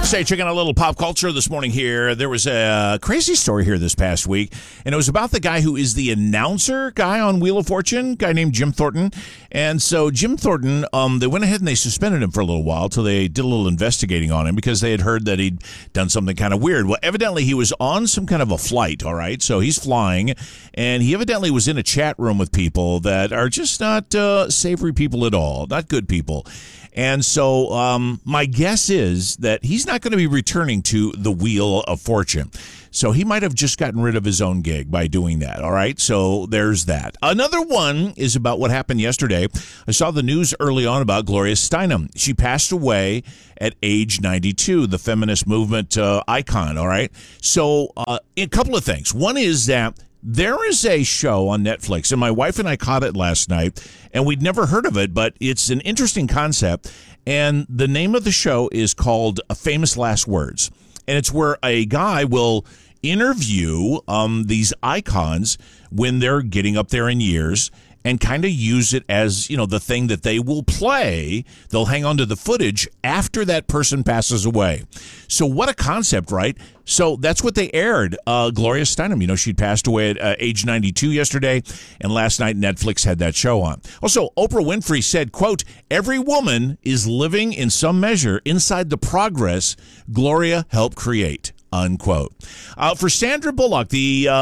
say, checking out a little pop culture this morning here. There was a crazy story here this past week, and it was about the guy who is the announcer guy on Wheel of Fortune, guy named Jim Thornton. And so Jim Thornton, they went ahead and they suspended him for a little while till they did a little investigating on him because they had heard that he'd done something kind of weird. Well, evidently he was on some kind of a flight, all right? So he's flying, and he evidently was in a chat room with people that are just not savory people at all, not good people. And so my guess is that he's not going to be returning to the Wheel of Fortune. So he might have just gotten rid of his own gig by doing that. All right. So there's that. Another one is about what happened yesterday. I saw the news early on about Gloria Steinem. She passed away at age 92, the feminist movement icon. All right. So a couple of things. One is that there is a show on Netflix, and my wife and I caught it last night, and we'd never heard of it, but it's an interesting concept, and the name of the show is called Famous Last Words, and it's where a guy will interview these icons when they're getting up there in years and kind of use it as, you know, the thing that they will play. They'll hang on to the footage after that person passes away. So what a concept, right? So that's what they aired. Gloria Steinem, you know, she'd passed away at age 92 yesterday, and last night Netflix had that show on. Also, Oprah Winfrey said, quote, "Every woman is living in some measure inside the progress Gloria helped create." Unquote. For Sandra Bullock,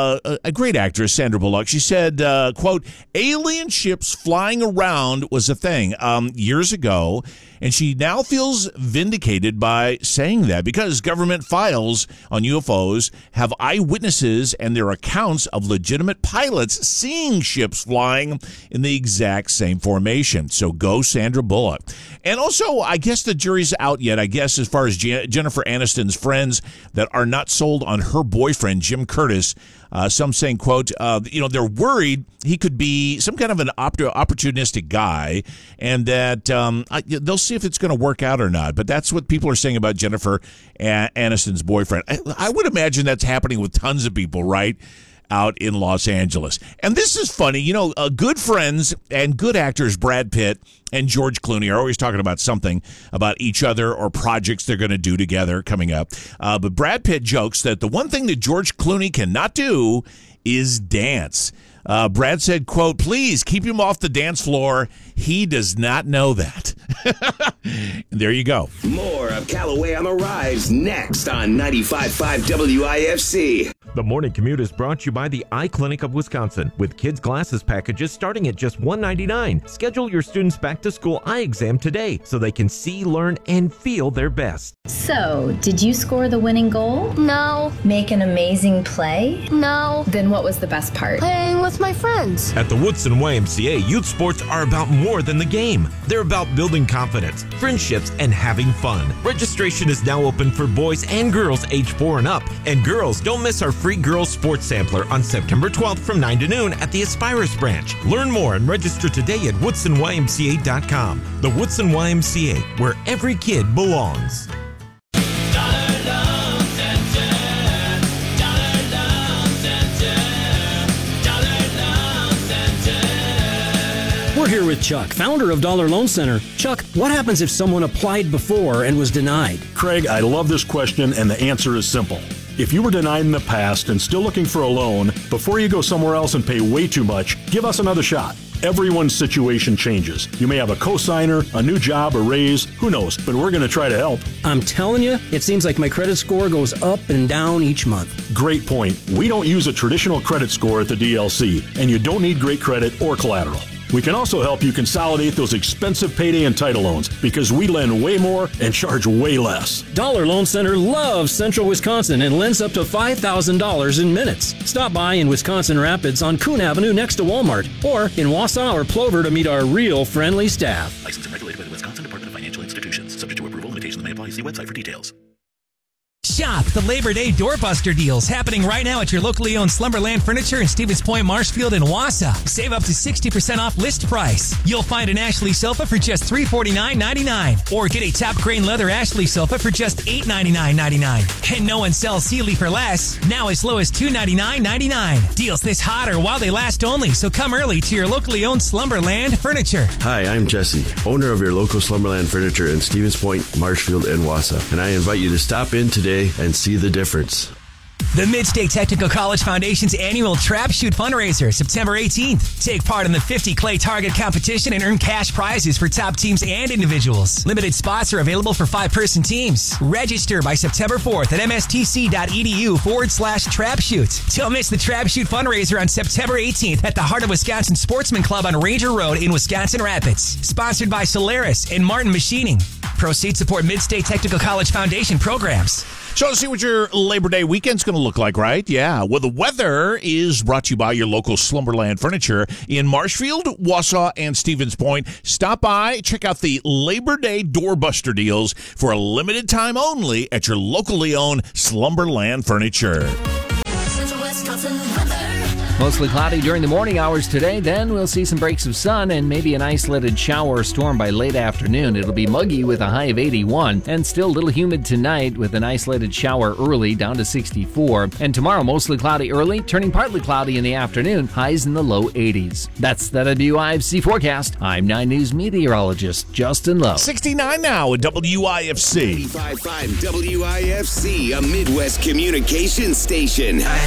a great actress, Sandra Bullock, she said, quote, "Alien ships flying around was a thing years ago, and she now feels vindicated by saying that because government files on UFOs have eyewitnesses and their accounts of legitimate pilots seeing ships flying in the exact same formation." So go Sandra Bullock. And also, I guess the jury's out yet, I guess, as far as Jennifer Aniston's friends that are not sold on her boyfriend, Jim Curtis. Some saying, quote, they're worried he could be some kind of an opportunistic guy, and that they'll see if it's going to work out or not. But that's what people are saying about Jennifer Aniston's boyfriend. I would imagine that's happening with tons of people, right? Out in Los Angeles. And this is funny. You know, good friends and good actors Brad Pitt and George Clooney are always talking about something about each other or projects they're going to do together coming up. But Brad Pitt jokes that the one thing that George Clooney cannot do is dance. Brad said, quote, "Please keep him off the dance floor. He does not know that." And there you go. More of Callaway on the Rise next on 95.5 WIFC. The Morning Commute is brought to you by the Eye Clinic of Wisconsin, with kids' glasses packages starting at just $1.99. Schedule your students' back-to-school eye exam today so they can see, learn, and feel their best. So, did you score the winning goal? No. Make an amazing play? No. Then what was the best part? Playing with my friends. At the Woodson YMCA, youth sports are about more than the game. They're about building confidence, friendships, and having fun. Registration is now open for boys and girls age 4 and up. And girls, don't miss our free girls sports sampler on September 12th from 9 to noon at the Aspirus branch. Learn more and register today at woodsonymca.com. The Woodson YMCA, where every kid belongs. We're here with Chuck, founder of Dollar Loan Center. Chuck, what happens if someone applied before and was denied? Craig, I love this question, and the answer is simple. If you were denied in the past and still looking for a loan, before you go somewhere else and pay way too much, give us another shot. Everyone's situation changes. You may have a cosigner, a new job, a raise, who knows, but we're going to try to help. I'm telling you, it seems like my credit score goes up and down each month. Great point. We don't use a traditional credit score at the DLC, and you don't need great credit or collateral. We can also help you consolidate those expensive payday and title loans because we lend way more and charge way less. Dollar Loan Center loves Central Wisconsin and lends up to $5,000 in minutes. Stop by in Wisconsin Rapids on Coon Avenue next to Walmart, or in Wausau or Plover to meet our real friendly staff. Licensed and regulated by the Wisconsin Department of Financial Institutions. Subject to approval. Limitations may apply. See website for details. Shop the Labor Day Doorbuster deals happening right now at your locally owned Slumberland Furniture in Stevens Point, Marshfield, and Wausau. Save up to 60% off list price. You'll find an Ashley sofa for just $349.99, or get a top grain leather Ashley sofa for just $899.99. And no one sells Sealy for less, now as low as $299.99. Deals this hot or while they last only, so come early to your locally owned Slumberland Furniture. Hi, I'm Jesse, owner of your local Slumberland Furniture in Stevens Point, Marshfield, and Wausau, and I invite you to stop in today and see the difference. The Mid-State Technical College Foundation's annual Trap Shoot fundraiser, September 18th. Take part in the 50 clay target competition and earn cash prizes for top teams and individuals. Limited spots are available for 5-person teams. Register by September 4th at mstc.edu/Trap Shoot. Don't miss the Trap Shoot fundraiser on September 18th at the Heart of Wisconsin Sportsman Club on Ranger Road in Wisconsin Rapids. Sponsored by Solaris and Martin Machining. Proceeds support Mid-State Technical College Foundation programs. So let's see what your Labor Day weekend's going to look like, right? Yeah. Well, the weather is brought to you by your local Slumberland Furniture in Marshfield, Wausau, and Stevens Point. Stop by, check out the Labor Day Doorbuster deals for a limited time only at your locally owned Slumberland Furniture. Mostly cloudy during the morning hours today. Then we'll see some breaks of sun and maybe an isolated shower or storm by late afternoon. It'll be muggy with a high of 81 and still a little humid tonight with an isolated shower early down to 64. And tomorrow mostly cloudy early, turning partly cloudy in the afternoon, highs in the low 80s. That's the WIFC forecast. I'm 9 News meteorologist Justin Lowe. 69 now at WIFC. 95.5 WIFC, a Midwest communication station.